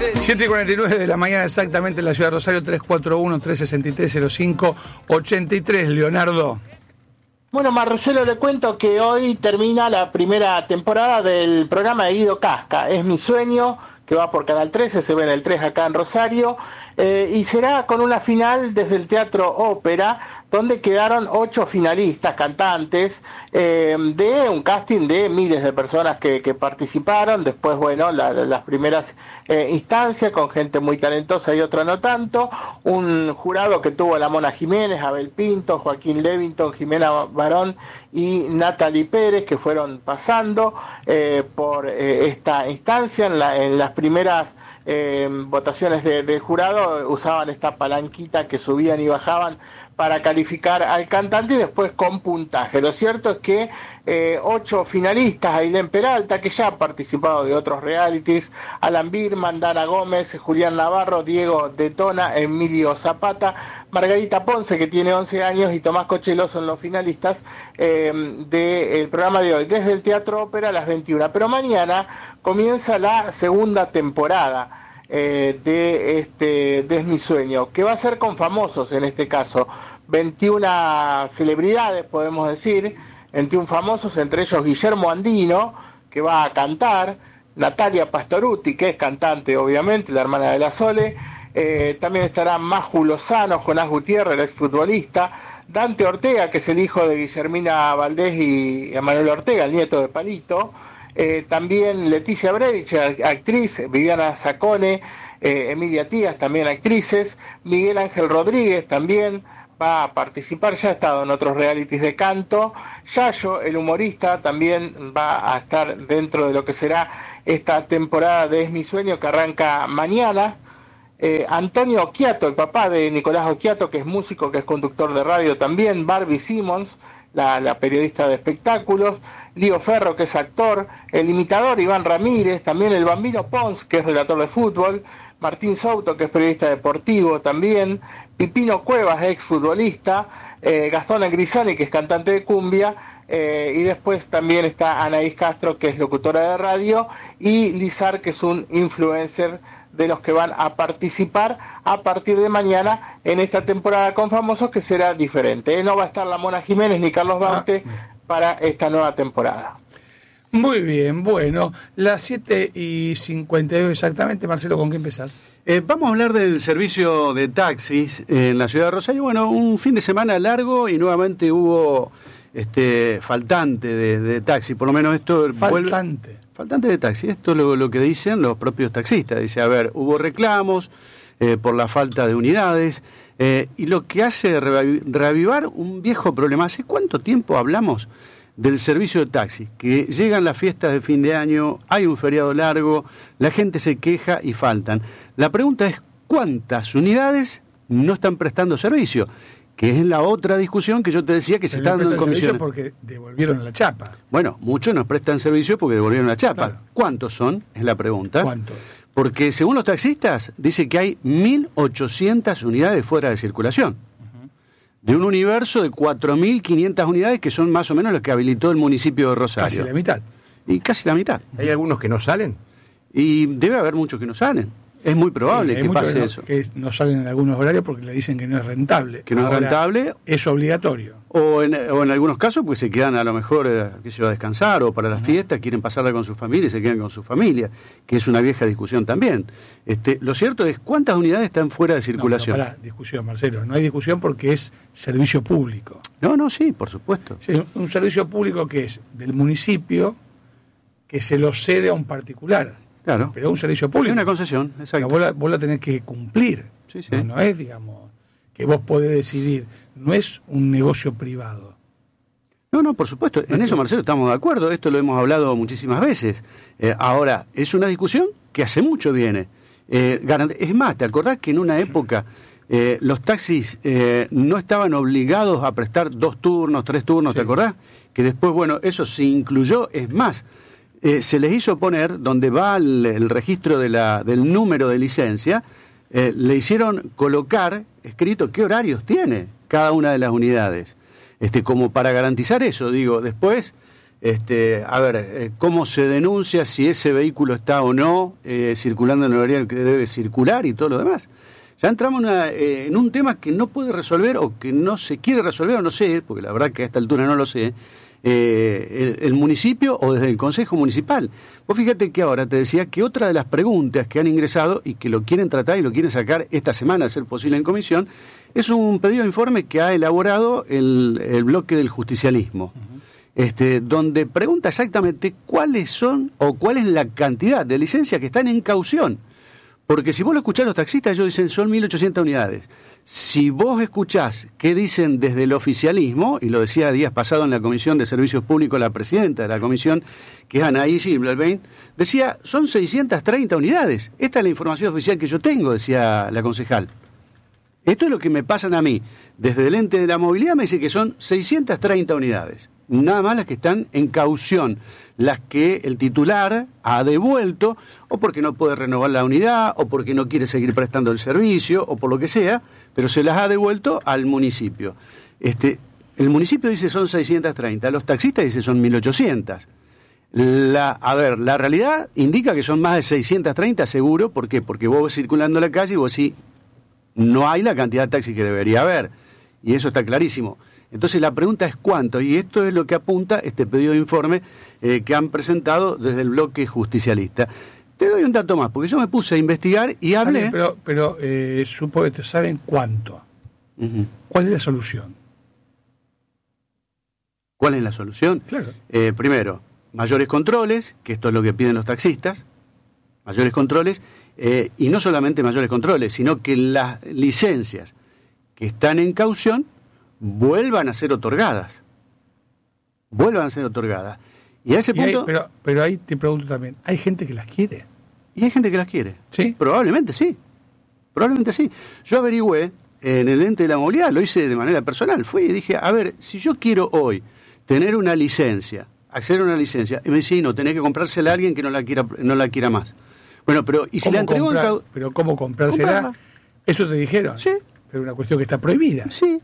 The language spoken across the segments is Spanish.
7:49 de la mañana exactamente en la ciudad de Rosario, 341-363-0583. Leonardo. Bueno, Marcelo, le cuento que hoy termina la primera temporada del programa de Guido Casca. Es mi sueño, que va por Canal 13, se ve en el 3 acá en Rosario, y será con una final desde el Teatro Ópera, donde quedaron 8 finalistas, cantantes, de un casting de miles de personas que participaron. Después, bueno, las primeras instancias con gente muy talentosa y otra no tanto. Un jurado que tuvo la Mona Jiménez, Abel Pinto, Joaquín Levington, Jimena Barón y Natalie Pérez, que fueron pasando por esta instancia. En las primeras votaciones del jurado usaban esta palanquita que subían y bajaban para calificar al cantante y después con puntaje. Lo cierto es que 8 finalistas: Ailén Peralta, que ya ha participado de otros realities, Alan Birman, Dana Gómez, Julián Navarro, Diego Detona, Emilio Zapata, Margarita Ponce, que tiene 11 años, y Tomás Cochelo son los finalistas del programa de hoy, desde el Teatro Ópera a las 21. Pero mañana comienza la segunda temporada de Es mi sueño, que va a ser con famosos en este caso. 21 celebridades, podemos decir, 21 famosos, entre ellos Guillermo Andino, que va a cantar, Natalia Pastorutti, que es cantante obviamente, la hermana de la Sole, también estará Maju Lozano, Jonás Gutiérrez, el exfutbolista, Dante Ortega, que es el hijo de Guillermina Valdés y Emanuel Ortega, el nieto de Palito, también Leticia Brevich, actriz, Viviana Zacone, Emilia Tías, también actrices, Miguel Ángel Rodríguez también va a participar, ya ha estado en otros realities de canto. Yayo, el humorista, también va a estar dentro de lo que será esta temporada de Es mi sueño, que arranca mañana. Antonio Occhiato, el papá de Nicolás Occhiato, que es músico, que es conductor de radio también. Barbie Simmons, la periodista de espectáculos. Lío Ferro, que es actor. El imitador Iván Ramírez, también el Bambino Pons, que es relator de fútbol. Martín Souto, que es periodista deportivo también. Pipino Cuevas, exfutbolista. Gastón Grisani, que es cantante de cumbia. Y después también está Anaís Castro, que es locutora de radio. Y Lizar, que es un influencer de los que van a participar a partir de mañana en esta temporada con famosos, que será diferente. No va a estar la Mona Jiménez ni Carlos Baute para esta nueva temporada. Muy bien, bueno, las 7:52 exactamente. Marcelo, ¿con qué empezás? Vamos a hablar del servicio de taxis en la ciudad de Rosario. Bueno, un fin de semana largo y nuevamente hubo faltante de taxi, por lo menos esto... Faltante de taxi, esto es lo que dicen los propios taxistas. Dice, a ver, hubo reclamos por la falta de unidades, y lo que hace reavivar un viejo problema. ¿Hace cuánto tiempo hablamos del servicio de taxi? Que llegan las fiestas de fin de año, hay un feriado largo, la gente se queja y faltan. La pregunta es, ¿cuántas unidades no están prestando servicio? Que es la otra discusión que yo te decía que se está dando en comisiones. Porque devolvieron la chapa. Bueno, muchos nos prestan servicio porque devolvieron la chapa. Claro. ¿Cuántos son? Es la pregunta. ¿Cuántos? Porque según los taxistas, dice que hay 1.800 unidades fuera de circulación. De un universo de 4.500 unidades, que son más o menos las que habilitó el municipio de Rosario. Casi la mitad. Y casi la mitad. ¿Hay algunos que no salen? Y debe haber muchos que no salen. Es muy probable que pase eso. Que no salen en algunos horarios porque le dicen que no es rentable. Que no es rentable. Es obligatorio. O en algunos casos pues se quedan a lo mejor a descansar, o para las fiestas quieren pasarla con su familia y se quedan con su familia, que es una vieja discusión también. Lo cierto es, ¿cuántas unidades están fuera de circulación? No, discusión, Marcelo. No hay discusión porque es servicio público. No, sí, por supuesto. Sí, un servicio público que es del municipio, que se lo cede a un particular. Claro. Pero es un servicio público. Es una concesión, exacto. Vos la tenés que cumplir. Sí. No es, digamos, que vos podés decidir. No es un negocio privado. No, por supuesto. En eso, Marcelo, estamos de acuerdo. Esto lo hemos hablado muchísimas veces. Ahora, es una discusión que hace mucho viene. Es más, ¿te acordás que en una época los taxis no estaban obligados a prestar 2 turnos, 3 turnos? Sí. ¿Te acordás? Que después, bueno, eso se incluyó. Es más, se les hizo poner, donde va el registro del número de licencia, le hicieron colocar escrito qué horarios tiene cada una de las unidades, como para garantizar eso. Digo, después cómo se denuncia, si ese vehículo está o no circulando en el horario que debe circular y todo lo demás. Ya entramos en un tema que no puede resolver o que no se quiere resolver, o no sé, porque la verdad que a esta altura no lo sé, el municipio o desde el Consejo Municipal. Vos fíjate que ahora te decía que otra de las preguntas que han ingresado y que lo quieren tratar y lo quieren sacar esta semana, a ser posible en comisión, es un pedido de informe que ha elaborado el bloque del justicialismo. Donde pregunta exactamente cuáles son o cuál es la cantidad de licencias que están en caución. Porque si vos lo escuchás, los taxistas, ellos dicen son 1.800 unidades. Si vos escuchás qué dicen desde el oficialismo, y lo decía días pasados en la Comisión de Servicios Públicos, la presidenta de la comisión, que es Anaí Silverbein, decía, son 630 unidades. Esta es la información oficial que yo tengo, decía la concejal. Esto es lo que me pasan a mí. Desde el ente de la movilidad me dice que son 630 unidades. Nada más las que están en caución, las que el titular ha devuelto, o porque no puede renovar la unidad, o porque no quiere seguir prestando el servicio, o por lo que sea, pero se las ha devuelto al municipio. El municipio dice son 630, los taxistas dicen son 1.800. La realidad indica que son más de 630 seguro. ¿Por qué? Porque vos vas circulando en la calle y vos sí, no hay la cantidad de taxis que debería haber, y eso está clarísimo. Entonces la pregunta es cuánto, y esto es lo que apunta este pedido de informe que han presentado desde el bloque justicialista. Te doy un dato más, porque yo me puse a investigar y hablé... Pero supongo que saben cuánto. Uh-huh. ¿Cuál es la solución? ¿Cuál es la solución? Claro. Primero, mayores controles, que esto es lo que piden los taxistas, mayores controles, y no solamente mayores controles, sino que las licencias que están en caución vuelvan a ser otorgadas. Y a ese punto... Pero ahí te pregunto también, ¿hay gente que las quiere? Y hay gente que las quiere. ¿Sí? Probablemente sí. Yo averigüé en el ente de la movilidad, lo hice de manera personal. Fui y dije, a ver, si yo quiero hoy tener una licencia, acceder a una licencia, y me dice, no, tenés que comprársela a alguien que no la quiera más. Bueno, pero ¿y si la entregó en pero cómo comprársela? ¿Comprarla? ¿Eso te dijeron? Sí. Pero una cuestión que está prohibida. Sí,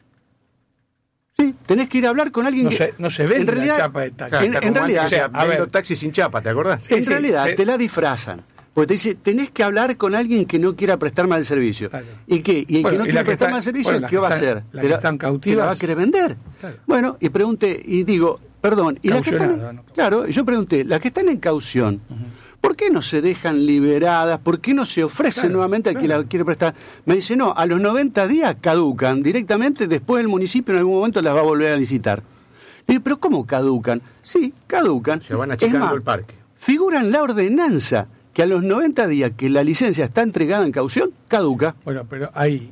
tenés que ir a hablar con alguien no se vende en realidad, la chapa de taxi. En realidad, o sea, los taxis sin chapa, ¿te acordás? En realidad te la disfrazan. Porque te dice, tenés que hablar con alguien que no quiera prestar mal el servicio. Claro. ¿Y qué? Y el que no quiera prestar mal el servicio, ¿qué va a hacer? ¿La que están cautivas? ¿La va a querer vender? Claro. Bueno, y pregunté, y digo, perdón, y las que están, claro, yo pregunté, las que están en caución, ¿por qué no se dejan liberadas? ¿Por qué no se ofrecen nuevamente al que la quiere prestar? Me dice, no, a los 90 días caducan directamente, después el municipio en algún momento las va a volver a licitar. Le digo, ¿pero cómo caducan? Sí, caducan. Se van achicando el parque. Figura en la ordenanza que a los 90 días que la licencia está entregada en caución, caduca. Bueno, pero ahí,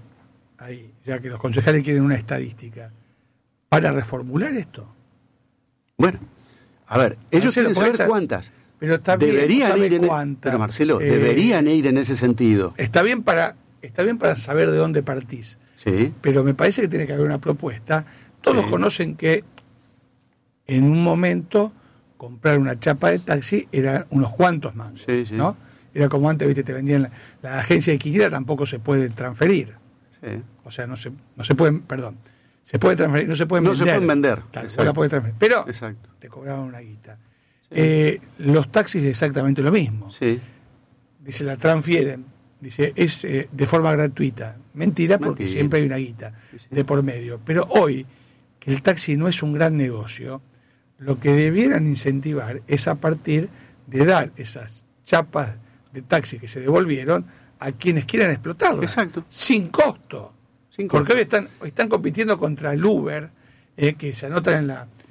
ya que los concejales quieren una estadística, ¿para reformular esto? Bueno, a ver, ellos quieren saber cuántas. Pero también deberían ir pero Marcelo, deberían ir en ese sentido. Está bien para saber de dónde partís. Sí. Pero me parece que tiene que haber una propuesta. Todos conocen que en un momento comprar una chapa de taxi era unos cuantos mangos, ¿no? Era como antes, viste, te vendían la agencia de alquiler, tampoco se puede transferir. Sí. O sea, no se pueden, perdón. Se puede transferir, no se pueden vender. No se pueden vender. Claro, la puedes transferir. Pero te cobraban una guita. Los taxis es exactamente lo mismo. Sí. Dice, la transfieren. Dice, es de forma gratuita. Mentira, porque siempre hay una guita de por medio. Pero hoy, que el taxi no es un gran negocio, lo que debieran incentivar es a partir de dar esas chapas de taxi que se devolvieron a quienes quieran explotarlas. Exacto. Sin costo. Porque hoy están compitiendo contra el Uber, que se anotan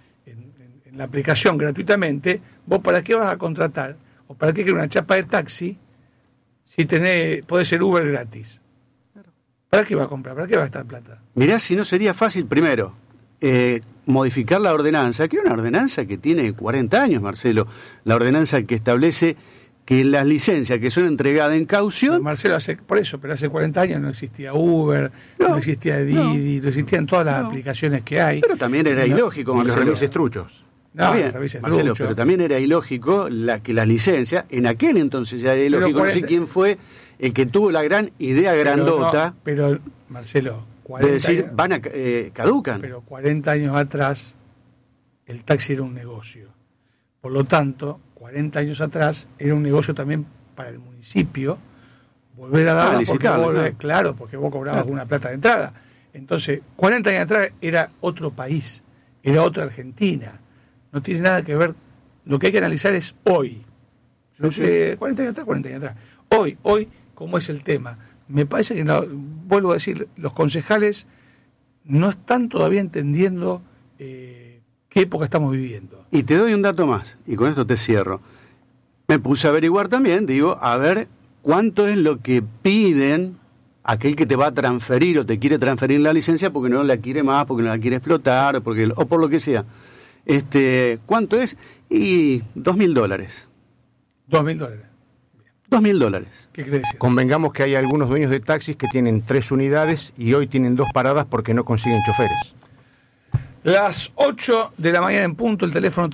en la aplicación gratuitamente. ¿Vos para qué vas a contratar? ¿O para qué querés una chapa de taxi si podés ser Uber gratis? ¿Para qué va a comprar? ¿Para qué va a gastar plata? Mirá, si no sería fácil, primero, modificar la ordenanza, que es una ordenanza que tiene 40 años, Marcelo, la ordenanza que establece que las licencias que son entregadas en caución... Marcelo, pero hace 40 años no existía Uber, no existía Didi, no existían todas las aplicaciones que hay. Pero también era ilógico, Marcelo. Los remises truchos. Marcelo, pero también era ilógico que las licencias, en aquel entonces ya era ilógico, no sé quién fue el que tuvo la gran idea grandota... Pero Marcelo, 40 de decir, caducan. Pero 40 años atrás el taxi era un negocio. Por lo tanto, 40 años atrás era un negocio también para el municipio volver a darla porque vos cobrabas alguna plata de entrada. Entonces, 40 años atrás era otro país, era otra Argentina. No tiene nada que ver, lo que hay que analizar es hoy. 40 años atrás. Hoy, ¿cómo es el tema? Me parece que, vuelvo a decir, los concejales no están todavía entendiendo qué época estamos viviendo. Y te doy un dato más, y con esto te cierro. Me puse a averiguar también, a ver cuánto es lo que piden aquel que te va a transferir o te quiere transferir la licencia porque no la quiere más, porque no la quiere explotar, o por lo que sea. ¿Cuánto es? Y $2.000. $2.000. $2.000. ¿Qué crees? Convengamos que hay algunos dueños de taxis que tienen 3 unidades y hoy tienen 2 paradas porque no consiguen choferes. Las 8 de la mañana en punto, el teléfono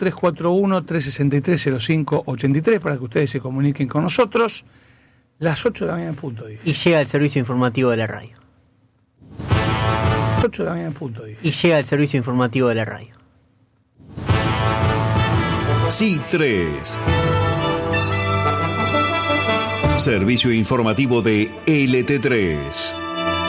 341-363-0583 para que ustedes se comuniquen con nosotros. Las 8 de la mañana en punto, dije. Y llega el servicio informativo de la radio. 8 de la mañana en punto, dije. Y llega el servicio informativo de la radio. Sí, 3. Servicio informativo de LT3.